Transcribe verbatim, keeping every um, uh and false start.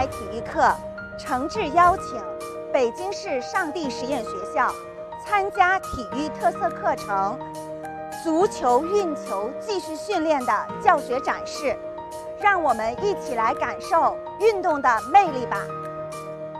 台体育课诚挚邀请北京市上地实验学校参加体育特色课程足球运球继续训练的教学展示，让我们一起来感受运动的魅力吧。